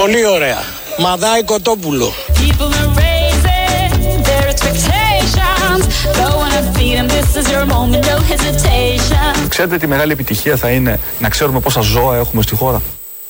Πολύ ωραία. Μαδάει Κοτόπουλο. Ξέρετε τι μεγάλη επιτυχία θα είναι να ξέρουμε πόσα ζώα έχουμε στη χώρα.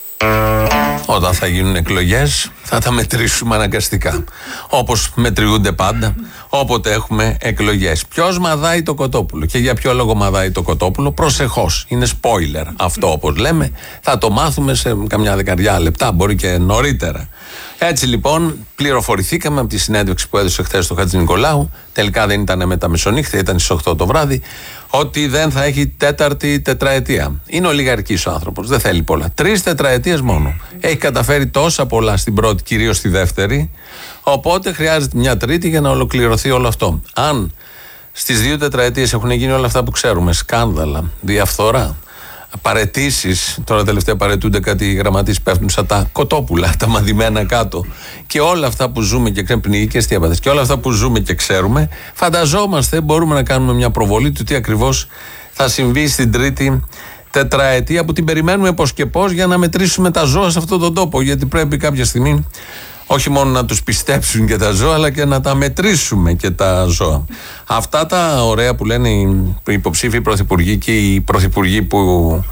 Όταν θα γίνουν εκλογές θα τα μετρήσουμε αναγκαστικά. Όπως μετριούνται πάντα όποτε έχουμε εκλογές. Ποιος μαδάει το Κοτόπουλο και για ποιο λόγο μαδάει το Κοτόπουλο? Προσεχώς. Είναι spoiler αυτό, όπως λέμε. Θα το μάθουμε σε καμιά δεκαριά λεπτά, μπορεί και νωρίτερα. Έτσι λοιπόν πληροφορηθήκαμε από τη συνέντευξη που έδωσε χθες στο Χατζηνικολάου. Τελικά δεν ήταν μετά μεσονύχτα, ήταν στις 8 το βράδυ. Ότι δεν θα έχει τέταρτη τετραετία. Είναι ολιγαρκής ο άνθρωπος, δεν θέλει πολλά. 3 τετραετίες μόνο. Έχει καταφέρει τόσα πολλά στην πρώτη, κυρίως στη δεύτερη. Οπότε χρειάζεται μια τρίτη για να ολοκληρωθεί όλο αυτό. Αν στις 2 τετραετίες έχουν γίνει όλα αυτά που ξέρουμε, σκάνδαλα, διαφθορά, παραιτήσεις, τώρα τελευταία παραιτούνται κάτι γραμματείς, πέφτουν σαν τα κοτόπουλα, τα μαδημένα κάτω, και όλα αυτά που ζούμε και ξέρουμε, πνιγικές διάπατες, και όλα αυτά που ζούμε και ξέρουμε, φανταζόμαστε, μπορούμε να κάνουμε μια προβολή του τι ακριβώς θα συμβεί στην τρίτη τετραετία, που την περιμένουμε πώς και πώς για να μετρήσουμε τα ζώα σε αυτόν τον τόπο, γιατί πρέπει κάποια στιγμή όχι μόνο να τους πιστέψουν και τα ζώα, αλλά και να τα μετρήσουμε και τα ζώα. Αυτά τα ωραία που λένε οι υποψήφοι πρωθυπουργοί και οι πρωθυπουργοί που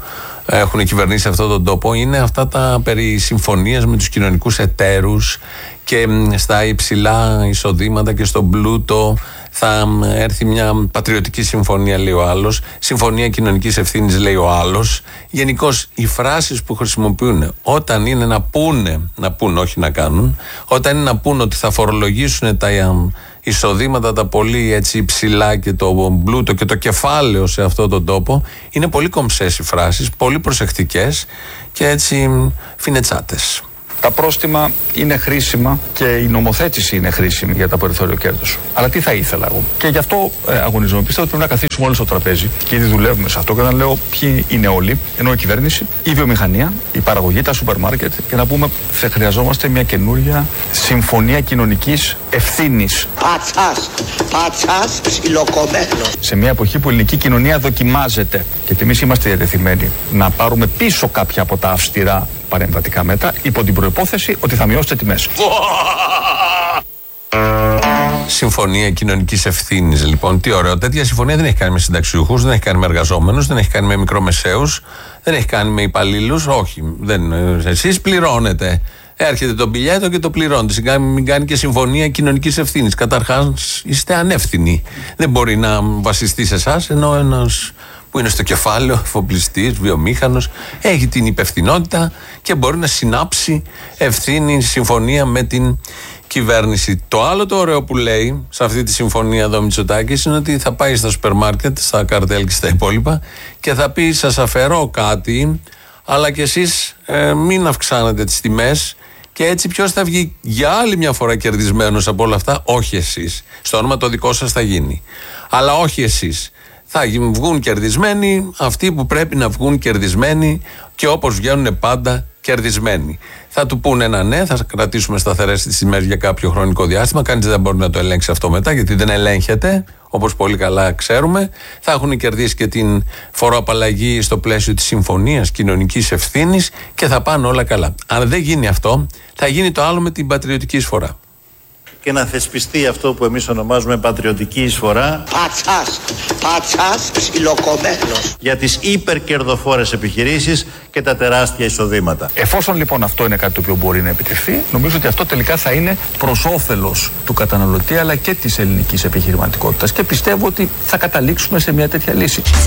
έχουν κυβερνήσει αυτόν τον τόπο είναι αυτά τα περί συμφωνίας με τους κοινωνικούς εταίρους και στα υψηλά εισοδήματα και στον πλούτο θα έρθει μια πατριωτική συμφωνία, λέει ο άλλος, συμφωνία κοινωνικής ευθύνης, λέει ο άλλος. Γενικώς οι φράσεις που χρησιμοποιούν όταν είναι να πούνε, όχι να κάνουν, όταν είναι να πούνε ότι θα φορολογήσουν τα εισοδήματα τα πολύ έτσι υψηλά και το πλούτο και το κεφάλαιο σε αυτόν τον τόπο, είναι πολύ κομψές οι φράσεις, πολύ προσεκτικές και έτσι φινετσάτες. Τα πρόστιμα είναι χρήσιμα και η νομοθέτηση είναι χρήσιμη για τα περιθώριο κέρδους. Αλλά τι θα ήθελα εγώ? Και γι' αυτό αγωνίζομαι. Πιστεύω ότι πρέπει να καθίσουμε όλοι στο τραπέζι και ήδη δουλεύουμε σε αυτό. Και να λέω ποιοι είναι όλοι, ενώ η κυβέρνηση, η βιομηχανία, η παραγωγή, τα σούπερ μάρκετ, και να πούμε θα χρειαζόμαστε μια καινούρια συμφωνία κοινωνικής ευθύνης. Πατσάς, ψιλοκομμένο. Σε μια εποχή που η ελληνική κοινωνία δοκιμάζεται και εμείς είμαστε διατεθειμένοι να πάρουμε πίσω κάποια από τα αυστηρά παρεμβατικά μέτρα, υπό την προϋπόθεση ότι θα μειώσετε τιμές. Συμφωνία κοινωνικής ευθύνης, λοιπόν. Τι ωραίο. Τέτοια συμφωνία δεν έχει κάνει με συνταξιούχους, δεν έχει κάνει με εργαζόμενους, δεν έχει κάνει με μικρομεσαίους, δεν έχει κάνει με υπαλλήλους. Όχι. Εσείς πληρώνετε. Έρχεται το μπιλιέτο και το πληρώνετε. Μην κάνει και συμφωνία κοινωνικής ευθύνης. Καταρχάς, είστε ανεύθυνοι. Δεν μπορεί να βασιστεί σε εσάς, ενώ ένας που είναι στο κεφάλαιο, εφοπλιστής, βιομήχανος, έχει την υπευθυνότητα και μπορεί να συνάψει ευθύνη, συμφωνία με την κυβέρνηση. Το άλλο το ωραίο που λέει σε αυτή τη συμφωνία εδώ Μητσοτάκης είναι ότι θα πάει στα σούπερ μάρκετ, στα καρτέλ και στα υπόλοιπα και θα πει: σας αφαιρώ κάτι, αλλά και εσείς μην αυξάνετε τις τιμές. Και έτσι ποιος θα βγει για άλλη μια φορά κερδισμένος από όλα αυτά? Όχι εσείς. Στο όνομα το δικό σας θα γίνει. Αλλά όχι εσείς. Θα βγουν κερδισμένοι αυτοί που πρέπει να βγουν κερδισμένοι και όπως βγαίνουν πάντα κερδισμένοι. Θα του πούνε ένα ναι, θα κρατήσουμε σταθερές τις τιμές για κάποιο χρονικό διάστημα. Κανείς δεν μπορεί να το ελέγξει αυτό μετά, γιατί δεν ελέγχεται, όπως πολύ καλά ξέρουμε. Θα έχουν κερδίσει και την φοροαπαλλαγή στο πλαίσιο της συμφωνίας κοινωνικής ευθύνης και θα πάνε όλα καλά. Αν δεν γίνει αυτό, θα γίνει το άλλο με την πατριωτική εισφορά. Και να θεσπιστεί αυτό που εμείς ονομάζουμε πατριωτική εισφορά. Πατσάς, ψιλοκομμένος. Για τις υπερκερδοφόρες επιχειρήσεις και τα τεράστια εισοδήματα. Εφόσον λοιπόν αυτό είναι κάτι το οποίο μπορεί να επιτευχθεί, νομίζω ότι αυτό τελικά θα είναι προς όφελος του καταναλωτή αλλά και της ελληνικής επιχειρηματικότητας. Και πιστεύω ότι θα καταλήξουμε σε μια τέτοια λύση.